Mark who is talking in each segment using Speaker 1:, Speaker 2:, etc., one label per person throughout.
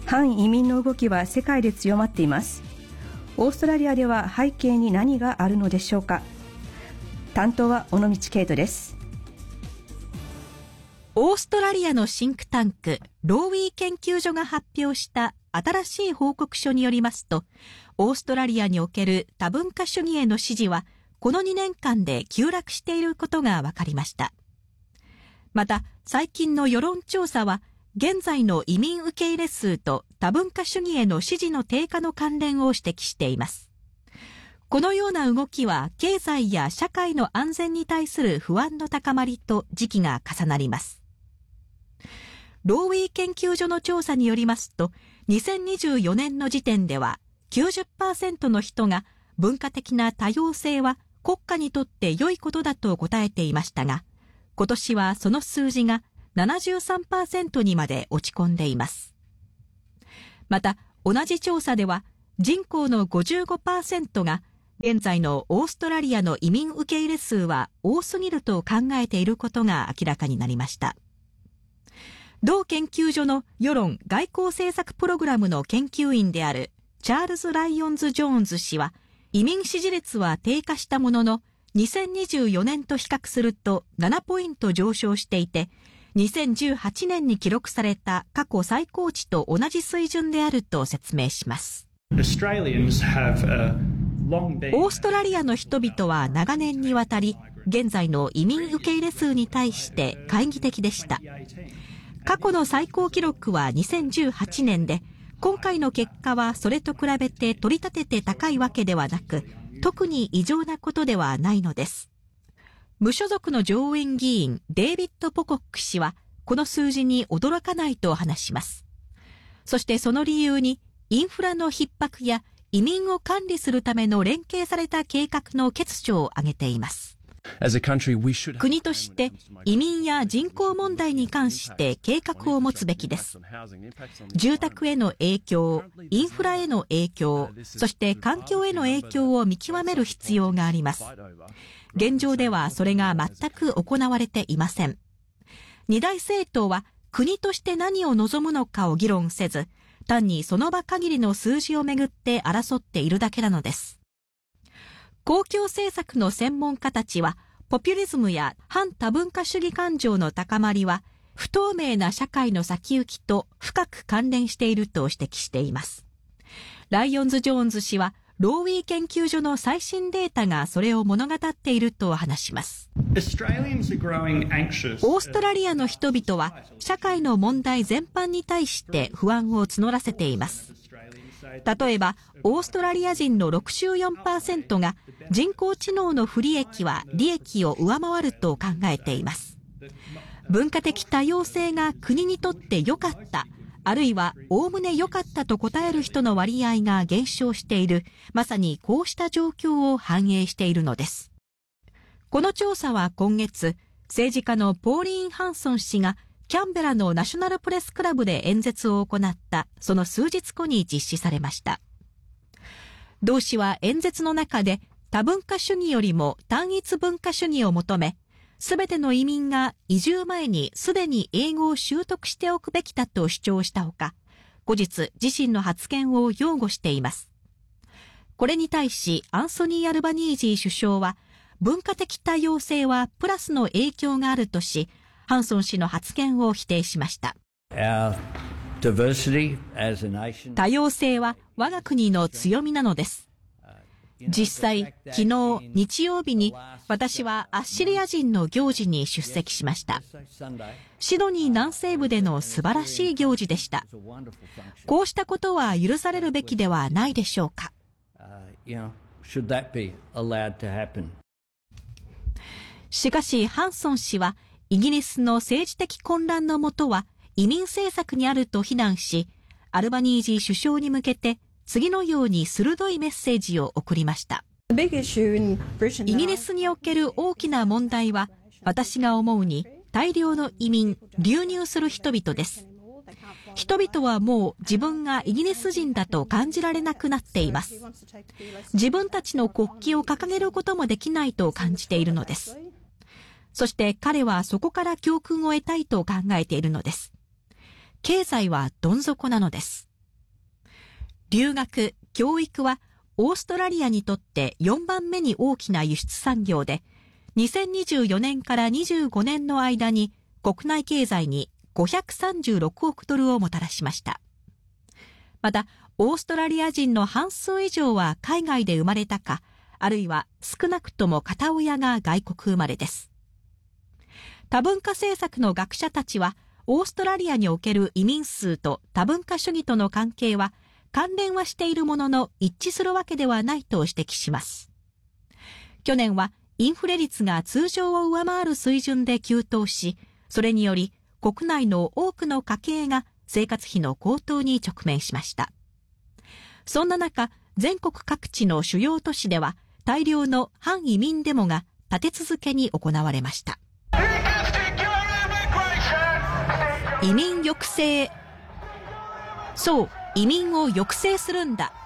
Speaker 1: 反移民の動きは世界で強まっています。オーストラリアでは背景に何があるのでしょうか。担当は尾道圭人です。
Speaker 2: オーストラリアのシンクタンクローウィー研究所が発表した新しい報告書によりますと、オーストラリアにおける多文化主義への支持はこの2年間で急落していることが分かりました。また最近の世論調査は現在の移民受け入れ数と多文化主義への支持の低下の関連を指摘しています。このような動きは経済や社会の安全に対する不安の高まりと時期が重なります。ローウィー研究所の調査によりますと、2024年の時点では 90% の人が文化的な多様性は国家にとって良いことだと答えていましたが、今年はその数字が73% にまで落ち込んでいます。また、同じ調査では人口の 55% が現在のオーストラリアの移民受け入れ数は多すぎると考えていることが明らかになりました。同研究所の世論外交政策プログラムの研究員であるチャールズ・ライオンズ・ジョーンズ氏は、移民支持率は低下したものの、2024年と比較すると7ポイント上昇していて、2018年に記録された過去最高値と同じ水準であると説明します。オーストラリアの人々は長年にわたり、現在の移民受け入れ数に対して懐疑的でした。過去の最高記録は2018年で、今回の結果はそれと比べて取り立てて高いわけではなく、特に異常なことではないのです。無所属の上院議員デイビッド・ポコック氏はこの数字に驚かないと話します。そしてその理由にインフラの逼迫や移民を管理するための連携された計画の欠如を挙げています。国として移民や人口問題に関して計画を持つべきです。住宅への影響、インフラへの影響、そして環境への影響を見極める必要があります。現状ではそれが全く行われていません。二大政党は国として何を望むのかを議論せず、単にその場限りの数字をめぐって争っているだけなのです。公共政策の専門家たちは、ポピュリズムや反多文化主義感情の高まりは、不透明な社会の先行きと深く関連していると指摘しています。ライオンズ・ジョーンズ氏は、ローウィー研究所の最新データがそれを物語っていると話します。オーストラリアの人々は、社会の問題全般に対して不安を募らせています。例えば、オーストラリア人の 64% が人工知能の不利益は利益を上回ると考えています。文化的多様性が国にとって良かった、あるいはおおむね良かったと答える人の割合が減少している、まさにこうした状況を反映しているのです。この調査は今月、政治家のポーリーン・ハンソン氏がキャンベラのナショナルプレスクラブで演説を行ったその数日後に実施されました。同氏は演説の中で多文化主義よりも単一文化主義を求め、すべての移民が移住前にすでに英語を習得しておくべきだと主張したほか、後日自身の発言を擁護しています。これに対しアンソニー・アルバニージー首相は、文化的多様性はプラスの影響があるとし、ハンソン氏の発言を否定しました。多様性は我が国の強みなのです。実際、昨日日曜日に私はアッシリア人の行事に出席しました。シドニー南西部での素晴らしい行事でした。こうしたことは許されるべきではないでしょうか。しかしハンソン氏は、イギリスの政治的混乱のもとは移民政策にあると非難し、アルバニージー首相に向けて次のように鋭いメッセージを送りました。イギリスにおける大きな問題は、私が思うに大量の移民、流入する人々です。人々はもう自分がイギリス人だと感じられなくなっています。自分たちの国旗を掲げることもできないと感じているのです。そして彼はそこから教訓を得たいと考えているのです。経済はどん底なのです。 留学、教育はオーストラリアにとって4番目に大きな輸出産業で、2024年から25年の間に国内経済に536億ドルをもたらしました。また、オーストラリア人の半数以上は海外で生まれたか、あるいは少なくとも片親が外国生まれです。多文化政策の学者たちは、オーストラリアにおける移民数と多文化主義との関係は、関連はしているものの一致するわけではないと指摘します。去年はインフレ率が通常を上回る水準で急騰し、それにより国内の多くの家計が生活費の高騰に直面しました。そんな中、全国各地の主要都市では大量の反移民デモが立て続けに行われました。移民抑制。そう、移民を抑制するんだ。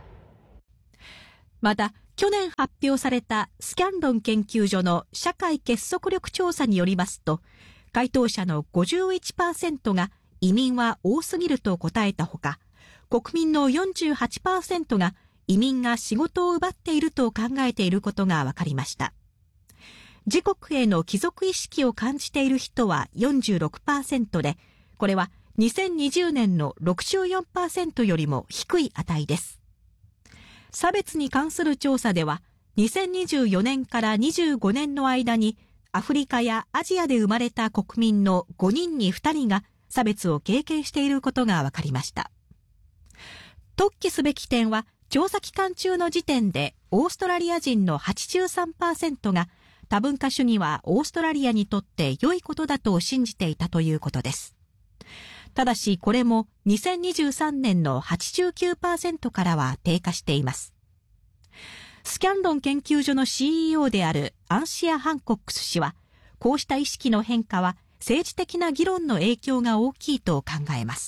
Speaker 2: また、去年発表されたスキャンロン研究所の社会結束力調査によりますと、回答者の 51% が移民は多すぎると答えたほか、国民の 48% が移民が仕事を奪っていると考えていることが分かりました。自国への帰属意識を感じている人は 46% で、これは2020年の 64% よりも低い値です。差別に関する調査では、2024年から25年の間にアフリカやアジアで生まれた国民の5人に2人が差別を経験していることが分かりました。特記すべき点は、調査期間中の時点でオーストラリア人の 83% が多文化主義はオーストラリアにとって良いことだと信じていたということです。ただしこれも2023年の 89% からは低下しています。スキャンロン研究所の CEO であるアンシア・ハンコックス氏は、こうした意識の変化は政治的な議論の影響が大きいと考えます。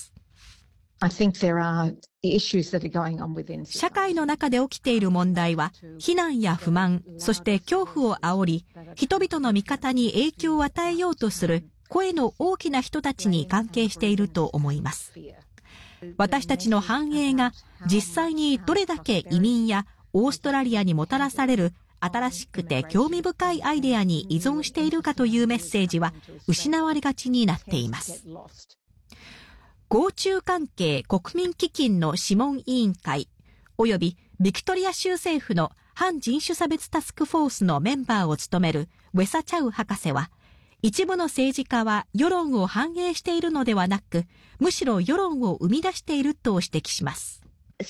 Speaker 2: 社会の中で起きている問題は、非難や不満、そして恐怖を煽り、人々の味方に影響を与えようとする声の大きな人たちに関係していると思います。私たちの繁栄が実際にどれだけ移民やオーストラリアにもたらされる新しくて興味深いアイデアに依存しているかというメッセージは失われがちになっています。合中関係国民基金の諮問委員会及びビクトリア州政府の反人種差別タスクフォースのメンバーを務めるウェサ・チャウ博士は、一部の政治家は世論を反映しているのではなく、むしろ世論を生み出していると指摘します。一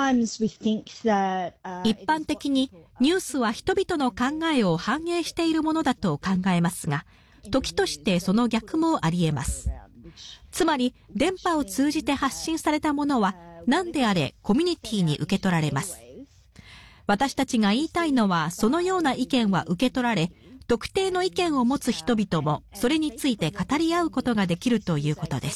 Speaker 2: 般的にニュースは人々の考えを反映しているものだと考えますが、時としてその逆もあり得ます。つまり、電波を通じて発信されたものは何であれコミュニティに受け取られます。私たちが言いたいのは、そのような意見は受け取られ、特定の意見を持つ人々もそれについて語り合うことができるということです。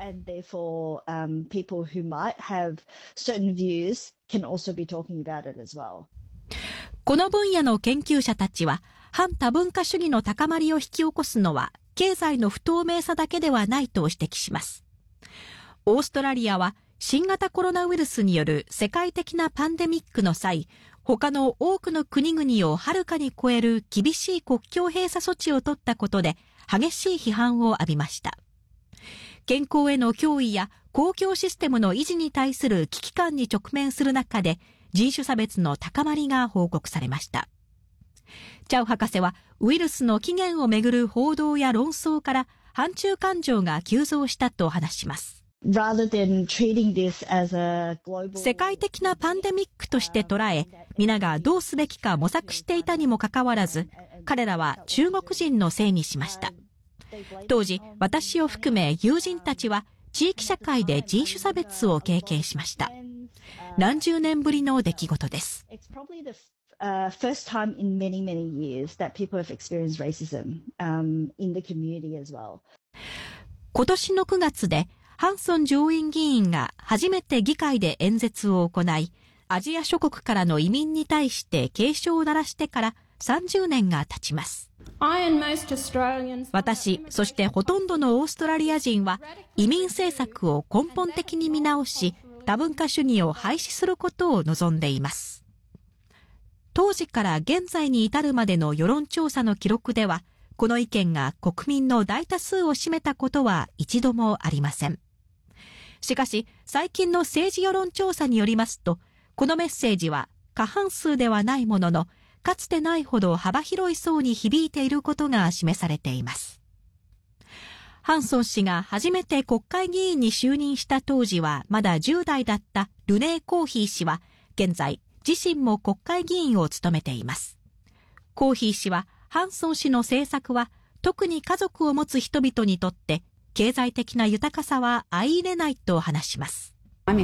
Speaker 2: この分野の研究者たちは、反多文化主義の高まりを引き起こすのは、経済の不透明さだけではないと指摘します。オーストラリアは新型コロナウイルスによる世界的なパンデミックの際、他の多くの国々をはるかに超える厳しい国境閉鎖措置を取ったことで激しい批判を浴びました。健康への脅威や公共システムの維持に対する危機感に直面する中で、人種差別の高まりが報告されました。チャウ博士は、ウイルスの起源をめぐる報道や論争から反中感情が急増したと話します。世界的なパンデミックとして捉え、皆がどうすべきか模索していたにもかかわらず、彼らは中国人のせいにしました。当時、私を含め友人たちは地域社会で人種差別を経験しました。何十年ぶりの出来事です。
Speaker 3: First time in many years that people have experienced racism in the community as well.
Speaker 2: 今年の9月でハンソン上院議員が初めて議会で演説を行い、アジア諸国からの移民に対して警鐘を鳴らしてから30年が経ちます。私、そしてほとんどのオーストラリア人は移民政策を根本的に見直し、 多文化主義を廃止することを望んでいます。当時から現在に至るまでの世論調査の記録では、この意見が国民の大多数を占めたことは一度もありません。しかし、最近の政治世論調査によりますと、このメッセージは過半数ではないものの、かつてないほど幅広い層に響いていることが示されています。ハンソン氏が初めて国会議員に就任した当時はまだ10代だったルネー・コーヒー氏は、現在自身も国会議員を務めています。コーヒー氏は、ハンソン氏の政策は特に家族を持つ人々にとって経済的な豊かさは相入れないと話します。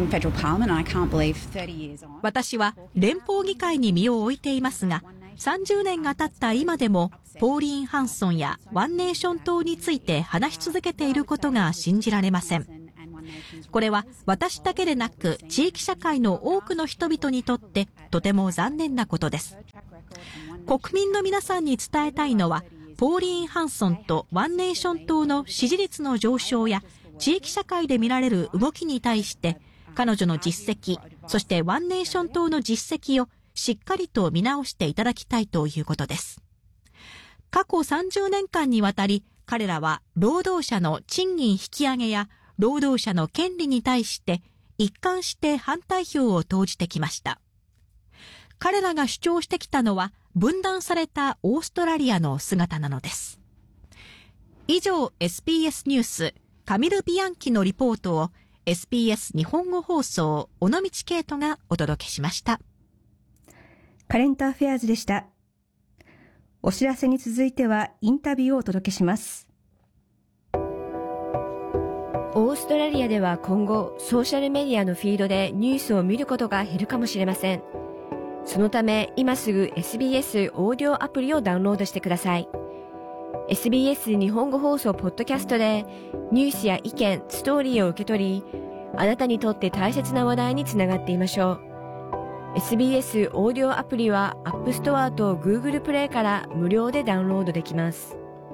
Speaker 2: 私は連邦議会に身を置いていますが、30年が経った今でもポーリーン・ハンソンやワンネーション党について話し続けていることが信じられません。これは私だけでなく地域社会の多くの人々にとってとても残念なことです。国民の皆さんに伝えたいのは、ポーリーン・ハンソンとワンネーション党の支持率の上昇や地域社会で見られる動きに対して彼女の実績、そしてワンネーション党の実績をしっかりと見直していただきたいということです。過去30年間にわたり彼らは労働者の賃金引き上げや労働者の権利に対して一貫して反対票を投じてきました。彼らが主張してきたのは分断されたオーストラリアの姿なのです。以上、SBS ニュースカミル・ビアンキのリポートを SBS 日本語放送尾道圭人がお届けしました。
Speaker 1: カレントアフェアーズでした。お知らせに続いてはインタビューをお届けします。
Speaker 4: オーストラリアでは今後ソーシャルメディアのフィードでニュースを見ることが減るかもしれません。そのため今すぐ SBS オーディオアプリをダウンロードしてください。 SBS 日本語放送ポッドキャストでニュースや意見、ストーリーを受け取り、あなたにとって大切な話題につながっていましょう。 SBS オーディオアプリは App Store と Google プレイから無料でダウンロードできます。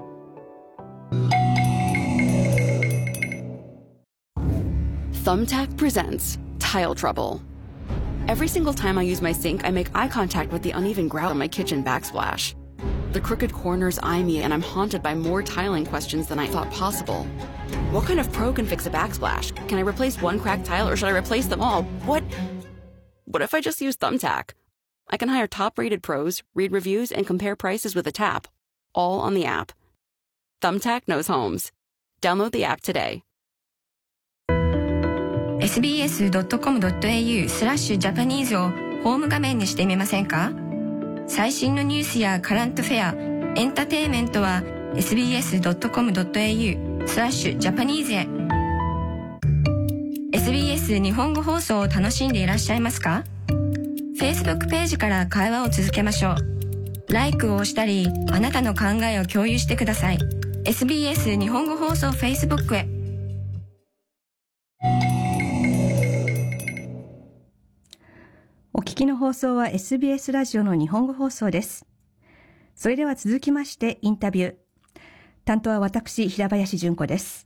Speaker 5: Thumbtack presents Tile Trouble. Every single time I use my sink, I make eye contact with the uneven grout on my kitchen backsplash. The crooked corners eye me, and I'm haunted by more tiling questions than I thought possible. What kind of pro can fix a backsplash? Can I replace one cracked tile, or should I replace them all? What if I just use Thumbtack? I can hire top-rated pros, read reviews, and compare prices with a tap, all on the app. Thumbtack knows homes. Download the app today.
Speaker 4: sbs.com.au/japanese をホーム画面にしてみませんか？最新のニュースやカラントフェア、エンターテインメントは sbs.com.au/japanese へ。 SBS 日本語放送を楽しんでいらっしゃいますか？ Facebook ページから会話を続けましょう。LIKE を押したり、あなたの考えを共有してください。 SBS 日本語放送 Facebook へ。
Speaker 1: お聞きの放送は SBS ラジオの日本語放送です。それでは続きましてインタビュー。担当は私、平林純子です。